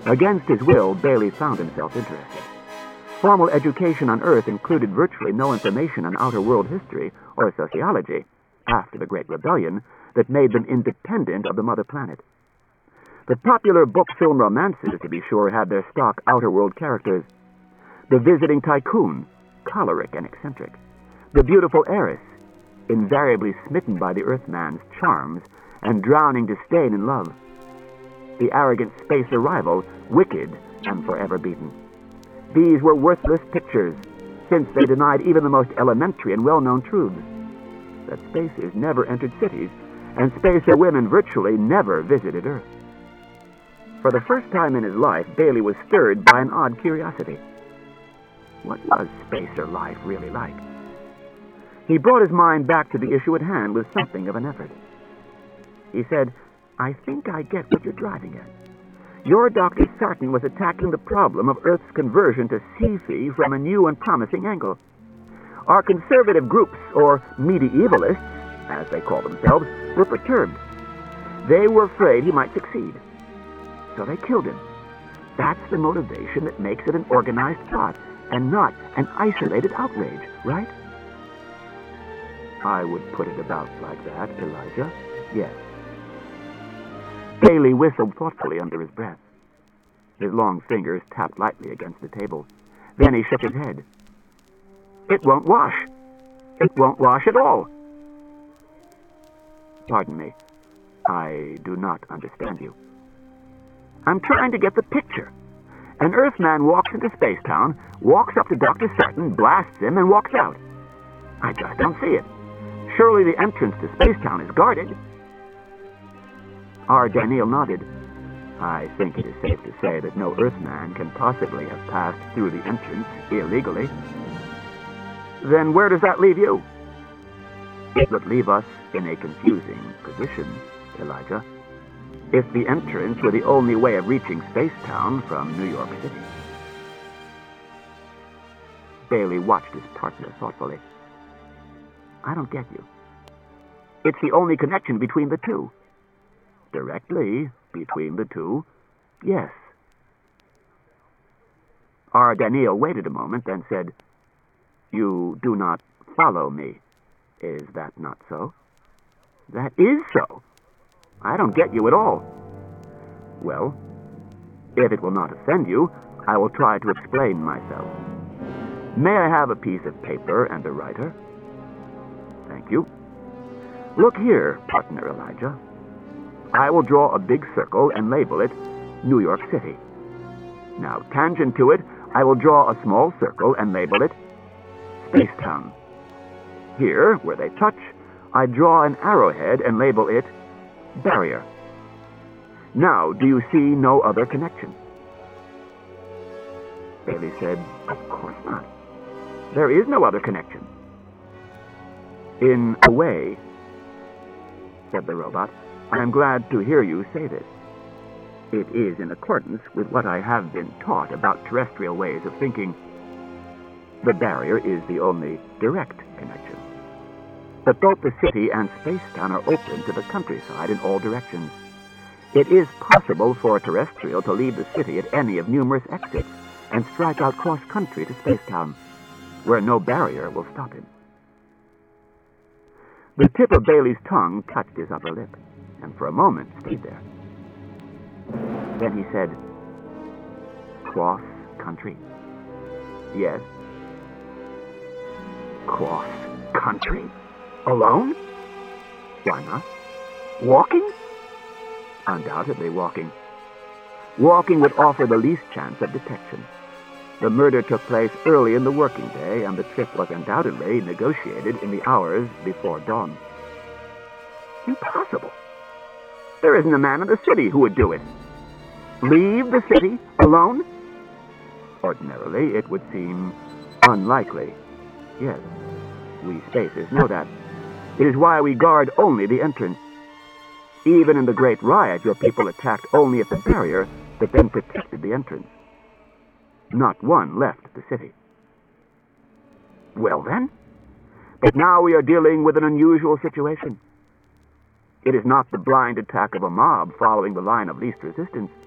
Against his will, Bailey found himself interested. Formal education on Earth included virtually no information on outer world history or sociology after the Great Rebellion that made them independent of the mother planet. The popular book-film romances, to be sure, had their stock outer world characters. The visiting tycoon, choleric and eccentric. The beautiful heiress, invariably smitten by the Earthman's charms and drowning disdain in love. The arrogant spacer rival, wicked and forever beaten. These were worthless pictures, since they denied even the most elementary and well-known truths. That spacers never entered cities, and spacer women virtually never visited Earth. For the first time in his life, Bailey was stirred by an odd curiosity. What was spacer life really like? He brought his mind back to the issue at hand with something of an effort. He said, "I think I get what you're driving at. Your Dr. Sarton was attacking the problem of Earth's conversion to Sci-Fi from a new and promising angle. Our conservative groups, or medievalists, as they call themselves, were perturbed. They were afraid he might succeed. So they killed him. That's the motivation that makes it an organized plot, and not an isolated outrage, right?" "I would put it about like that, Elijah. Yes." Bailey whistled thoughtfully under his breath. His long fingers tapped lightly against the table. Then he shook his head. "It won't wash. It won't wash at all." "Pardon me. I do not understand you." "I'm trying to get the picture. An Earthman walks into Spacetown, walks up to Dr. Sarton, blasts him, and walks out. I just don't see it. Surely the entrance to Spacetown is guarded." R. Daniel nodded. "I think it is safe to say that no Earthman can possibly have passed through the entrance illegally." "Then where does that leave you?" "It would leave us in a confusing position, Elijah, if the entrance were the only way of reaching Spacetown from New York City." Bailey watched his partner thoughtfully. "I don't get you." "It's the only connection between the two." "Directly between the two, yes." R. Daniel waited a moment, then said, "You do not follow me. Is that not so?" "That is so. I don't get you at all." "Well, if it will not offend you, I will try to explain myself. May I have a piece of paper and a writer?" "Thank you. Look here, partner Elijah. I will draw a big circle and label it New York City. Now, tangent to it, I will draw a small circle and label it Spacetown. Here, where they touch, I draw an arrowhead and label it Barrier. Now, do you see no other connection?" Bailey said, "Of course not. There is no other connection." "In a way," said the robot, "I am glad to hear you say this. It is in accordance with what I have been taught about terrestrial ways of thinking. The barrier is the only direct connection. But both the city and Spacetown are open to the countryside in all directions. It is possible for a terrestrial to leave the city at any of numerous exits and strike out cross-country to Spacetown, where no barrier will stop him." The tip of Bailey's tongue touched his upper lip, and for a moment stayed there. Then he said, "Cross-country." "Yes." "Cross-country? Alone?" "Why not?" "Walking?" "Undoubtedly walking. Walking would offer the least chance of detection. The murder took place early in the working day, and the trip was undoubtedly negotiated in the hours before dawn." "Impossible. There isn't a man in the city who would do it. Leave the city alone?" "Ordinarily, it would seem unlikely. Yes, we spacers know that. It is why we guard only the entrance. Even in the Great Riot, your people attacked only at the barrier that then protected the entrance. Not one left the city." "Well then? But now we are dealing with an unusual situation. It is not the blind attack of a mob following the line of least resistance.